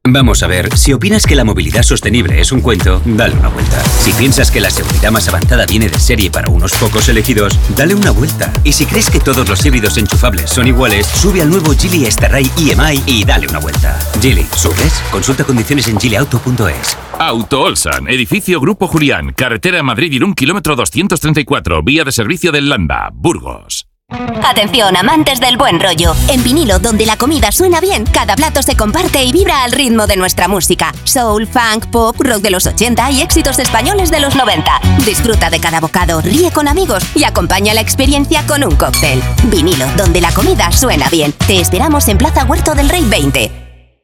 Vamos a ver, si opinas que la movilidad sostenible es un cuento, dale una vuelta. Si piensas que la seguridad más avanzada viene de serie para unos pocos elegidos, dale una vuelta. Y si crees que todos los híbridos enchufables son iguales, sube al nuevo Geely Starray EMI y dale una vuelta. Geely, ¿subes? Consulta condiciones en geelyauto.es. Auto Olsan, edificio Grupo Julián, carretera Madrid-Irún, kilómetro 234, vía de servicio del Landa, Burgos. Atención, amantes del buen rollo. En vinilo, donde la comida suena bien, cada plato se comparte y vibra al ritmo de nuestra música. Soul, funk, pop, rock de los 80 y éxitos españoles de los 90. Disfruta de cada bocado, ríe con amigos y acompaña la experiencia con un cóctel. Vinilo, donde la comida suena bien. Te esperamos en Plaza Huerto del Rey 20.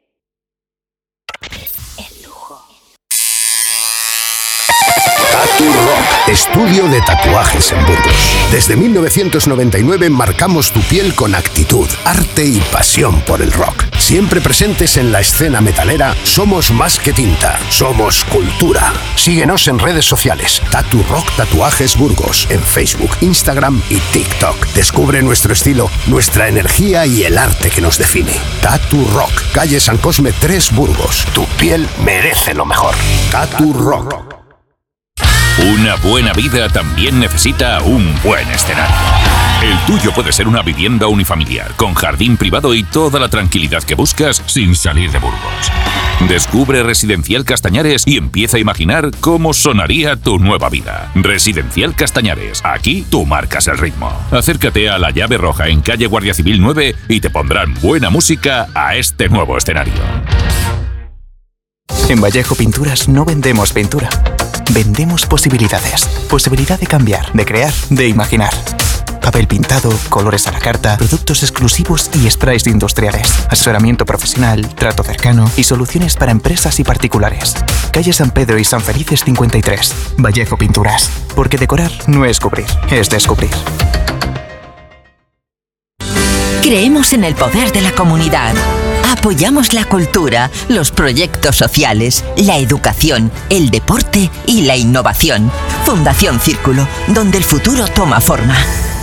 Tatu Rock, estudio de tatuajes en Burgos. Desde 1999 marcamos tu piel con actitud, arte y pasión por el rock. Siempre presentes en la escena metalera, somos más que tinta, somos cultura. Síguenos en redes sociales, Tatu Rock Tatuajes Burgos, en Facebook, Instagram y TikTok. Descubre nuestro estilo, nuestra energía y el arte que nos define. Tatu Rock, calle San Cosme 3, Burgos. Tu piel merece lo mejor. Tatu Rock. Una buena vida también necesita un buen escenario. El tuyo puede ser una vivienda unifamiliar, con jardín privado y toda la tranquilidad que buscas sin salir de Burgos. Descubre Residencial Castañares y empieza a imaginar cómo sonaría tu nueva vida. Residencial Castañares, aquí tú marcas el ritmo. Acércate a La Llave Roja en calle Guardia Civil 9 y te pondrán buena música a este nuevo escenario. En Vallejo Pinturas no vendemos pintura. Vendemos posibilidades. Posibilidad de cambiar, de crear, de imaginar. Papel pintado, colores a la carta, productos exclusivos y sprays industriales. Asesoramiento profesional, trato cercano y soluciones para empresas y particulares. Calle San Pedro y San Felices 53. Vallejo Pinturas. Porque decorar no es cubrir, es descubrir. Creemos en el poder de la comunidad. Apoyamos la cultura, los proyectos sociales, la educación, el deporte y la innovación. Fundación Círculo, donde el futuro toma forma.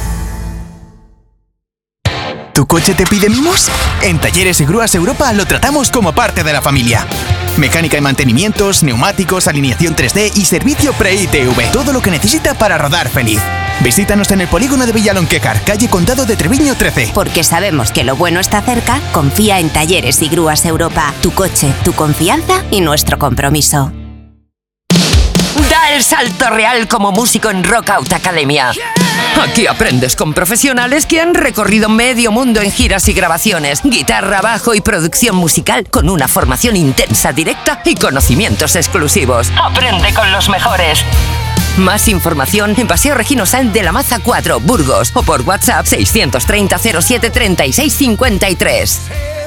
¿Tu coche te pide mimos? En Talleres y Grúas Europa lo tratamos como parte de la familia. Mecánica y mantenimientos, neumáticos, alineación 3D y servicio pre-ITV. Todo lo que necesita para rodar feliz. Visítanos en el polígono de Villalonquecar, calle Condado de Treviño 13. Porque sabemos que lo bueno está cerca, confía en Talleres y Grúas Europa. Tu coche, tu confianza y nuestro compromiso. Da el salto real como músico en Rockout Academia. Aquí aprendes con profesionales que han recorrido medio mundo en giras y grabaciones, guitarra, bajo y producción musical, con una formación intensa, directa y conocimientos exclusivos. Aprende con los mejores. Más información en Paseo Regino Sáenz de la Maza 4, Burgos, o por WhatsApp 630 07 36 53.